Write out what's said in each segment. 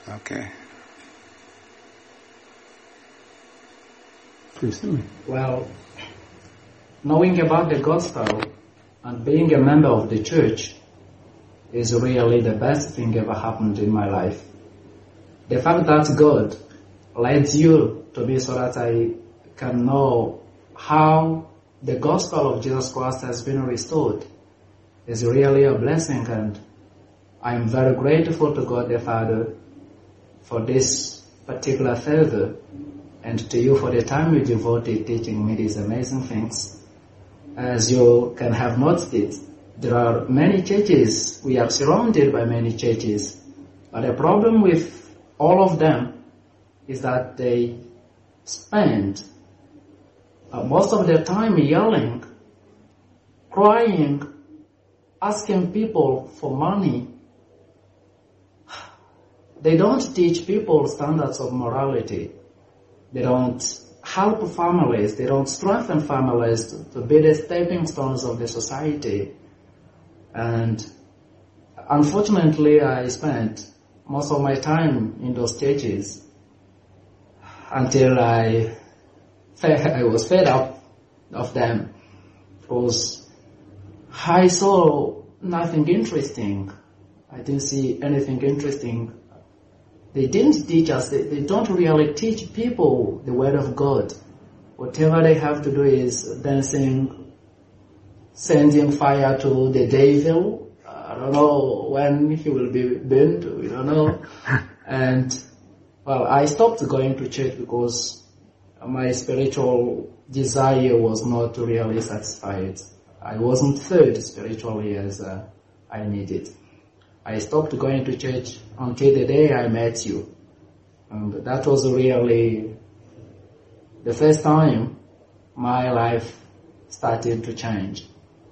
Okay. Well, knowing about the gospel and being a member of the church is really the best thing ever happened in my life. The fact that God led you to me so that I can know how the gospel of Jesus Christ has been restored is really a blessing, and I'm very grateful to God the Father for this particular favor, and to you for the time you devoted teaching me these amazing things. As you can have noticed, there are many churches, we are surrounded by many churches, but the problem with all of them is that they spend most of their time yelling, crying, asking people for money. They don't teach people standards of morality. They don't help families. They don't strengthen families to be the stepping stones of the society. And unfortunately, I spent most of my time in those churches until I was fed up of them, because I saw nothing interesting. I didn't see anything interesting. They didn't teach us. They don't really teach people the word of God. Whatever they have to do is dancing, sending fire to the devil. I don't know when he will be burned. We don't know. And, well, I stopped going to church because my spiritual desire was not really satisfied. I wasn't fed spiritually as I needed. I stopped going to church until the day I met you. And that was really the first time my life started to change.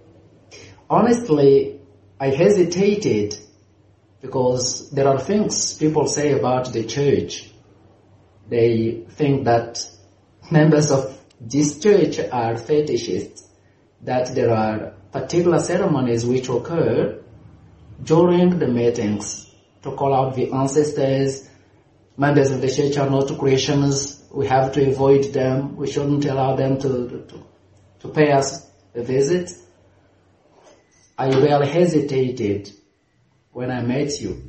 Honestly, I hesitated because there are things people say about the church. They think that members of this church are fetishists, that there are particular ceremonies which occur during the meetings to call out the ancestors. Members of the church are not Christians. We have to avoid them. We shouldn't allow them to pay us a visit. I really hesitated when I met you.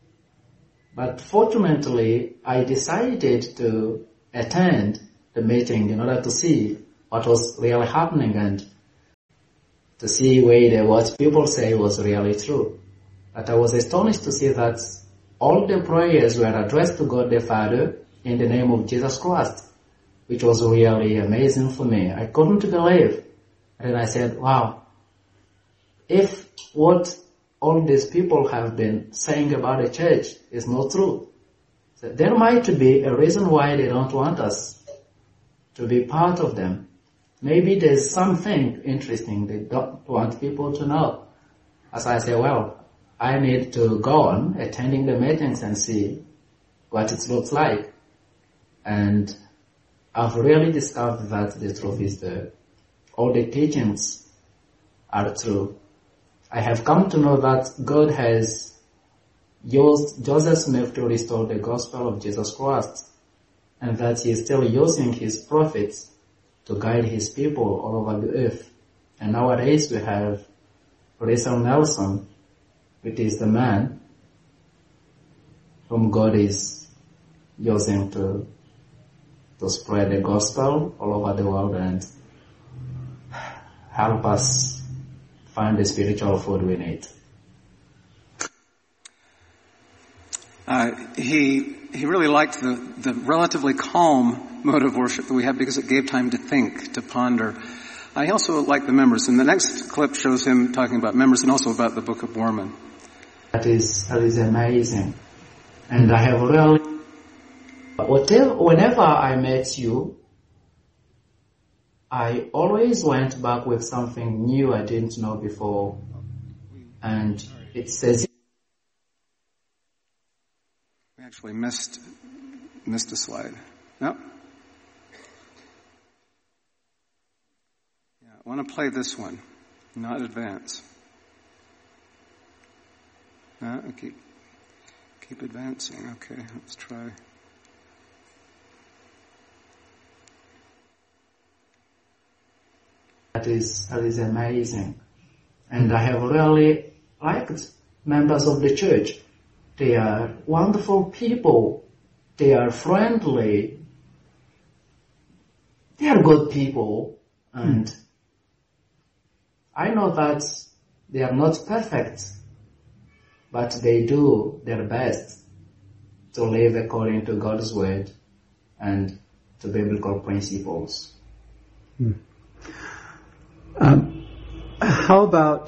But fortunately, I decided to attend the meeting in order to see what was really happening and to see whether what people say was really true. But I was astonished to see that all the prayers were addressed to God the Father in the name of Jesus Christ, which was really amazing for me. I couldn't believe. And I said, wow, if what all these people have been saying about the church is not true, so there might be a reason why they don't want us to be part of them. Maybe there's something interesting they don't want people to know. As I say, well, I need to go on attending the meetings and see what it looks like. And I've really discovered that the truth is that all the teachings are true. I have come to know that God has used Joseph Smith to restore the gospel of Jesus Christ, and that he is still using his prophets to guide his people all over the earth. And nowadays we have Russell Nelson, which is the man whom God is using to spread the gospel all over the world and help us find the spiritual food we need. He really liked the relatively calm mode of worship that we have because it gave time to think, to ponder. I also liked the members, and the next clip shows him talking about members and also about the Book of Mormon. That is amazing. And I have really, whenever I met you, I always went back with something new I didn't know before. And it says, we actually missed a slide. No? Yeah, I want to play this one, not advance. Okay. Keep advancing. Okay, let's try. That is amazing. And I have really liked members of the church. They are wonderful people. They are friendly. They are good people. And I know that they are not perfect, but they do their best to live according to God's word and to biblical principles. How about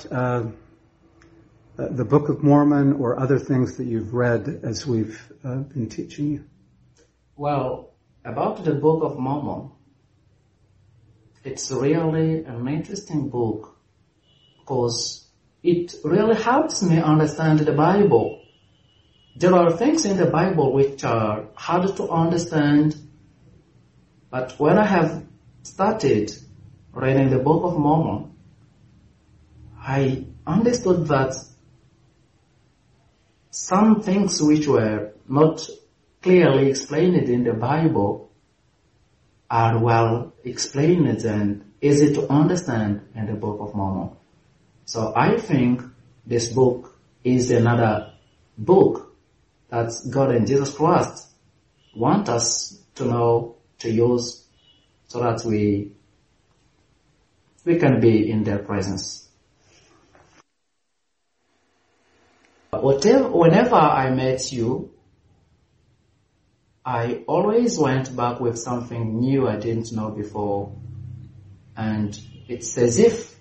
the Book of Mormon or other things that you've read as we've been teaching you? Well, about the Book of Mormon, it's really an interesting book because it really helps me understand the Bible. There are things in the Bible which are hard to understand, but when I have started reading the Book of Mormon, I understood that some things which were not clearly explained in the Bible are well explained and easy to understand in the Book of Mormon. So I think this book is another book that God and Jesus Christ want us to know, to use, so that we can be in their presence. Whenever I met you, I always went back with something new I didn't know before. And it's as if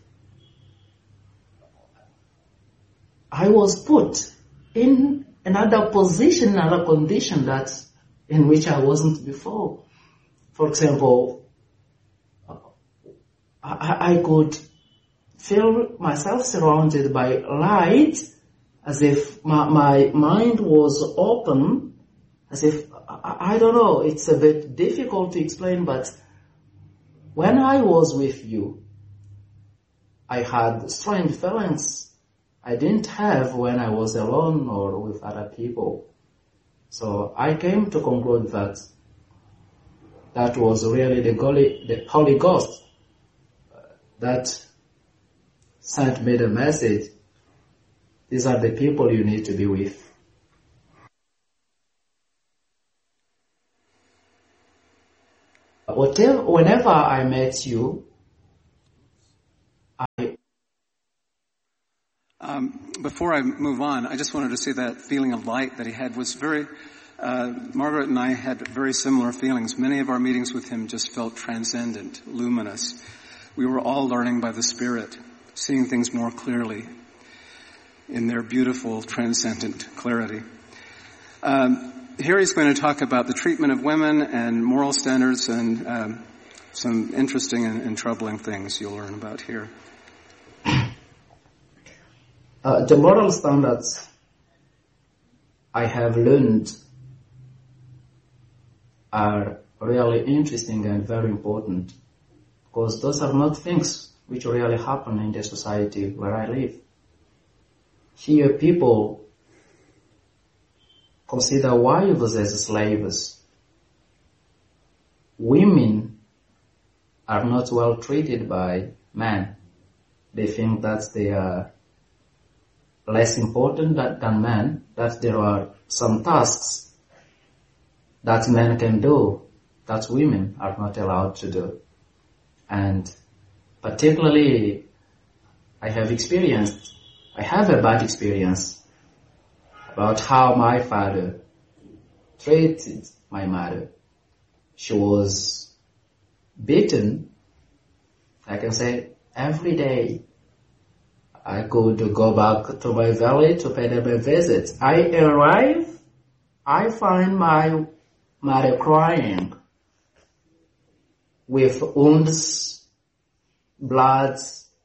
I was put in another position, another condition in which I wasn't before. For example, I could feel myself surrounded by light, as if my mind was open, as if, I don't know, it's a bit difficult to explain, but when I was with you, I had strange feelings I didn't have when I was alone or with other people. So I came to conclude that was really the Holy Ghost that sent me the message. These are the people you need to be with. Whenever I met you, Before I move on, I just wanted to say that feeling of light that he had was very, Margaret and I had very similar feelings. Many of our meetings with him just felt transcendent, luminous. We were all learning by the Spirit, seeing things more clearly in their beautiful, transcendent clarity. Here he's going to talk about the treatment of women and moral standards and some interesting and troubling things you'll learn about here. The moral standards I have learned are really interesting and very important, because those are not things which really happen in the society where I live. Here people consider wives as slaves. Women are not well treated by men. They think that they are less important than men, that there are some tasks that men can do that women are not allowed to do. And particularly, I have a bad experience about how my father treated my mother. She was beaten, I can say, every day. I could go back to my valley to pay them a visit. I arrive, I find my mother crying with wounds, blood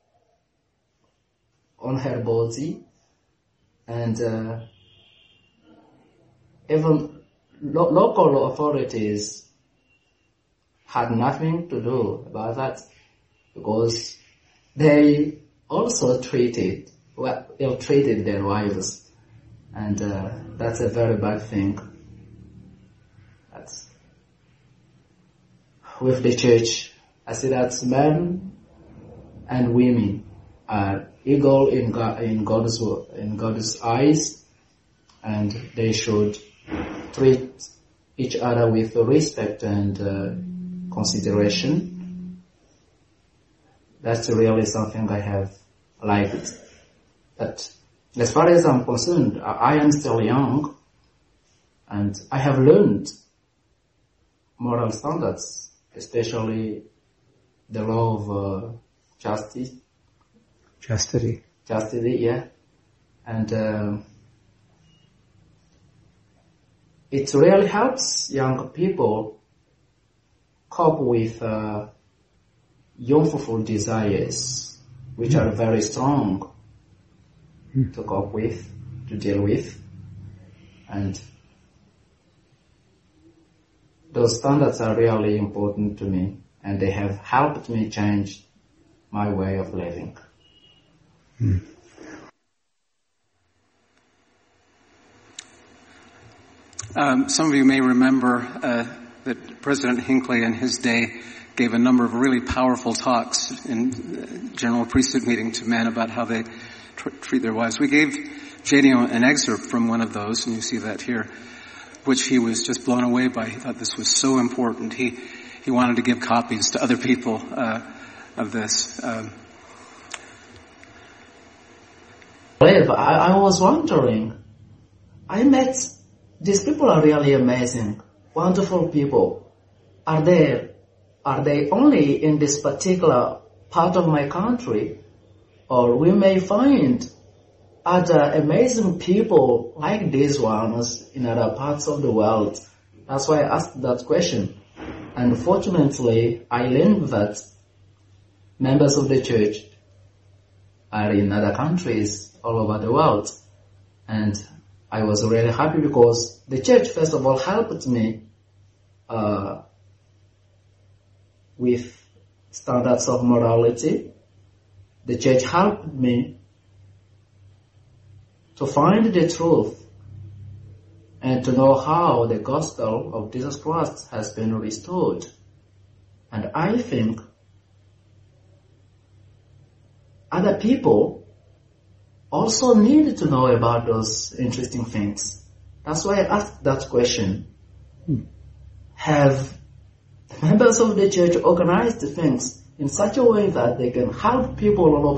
on her body, and even local authorities had nothing to do about that, because they also ill-treated their wives. And that's a very bad thing. That's with the church. I see that men and women are equal in God's eyes, and they should treat each other with respect and consideration. That's really something I have liked. But as far as I'm concerned, I am still young, and I have learned moral standards, especially the law of chastity. Chastity, yeah. And it really helps young people cope with youthful desires, which are very strong to cope with, to deal with. And those standards are really important to me, and they have helped me change my way of living. Some of you may remember that President Hinckley in his day gave a number of really powerful talks in general priesthood meeting to men about how they treat their wives. We gave Genio an excerpt from one of those, and you see that here, which he was just blown away by. He thought this was so important. He wanted to give copies to other people of this. I was wondering, these people are really amazing, wonderful people. Are they only in this particular part of my country? Or we may find other amazing people like these ones in other parts of the world. That's why I asked that question. And fortunately, I learned that members of the church are in other countries all over the world. And I was really happy because the church, first of all, helped me with standards of morality. The church helped me to find the truth and to know how the gospel of Jesus Christ has been restored. And I think other people also need to know about those interesting things. That's why I asked that question. Have the members of the church organized things in such a way that they can help people all over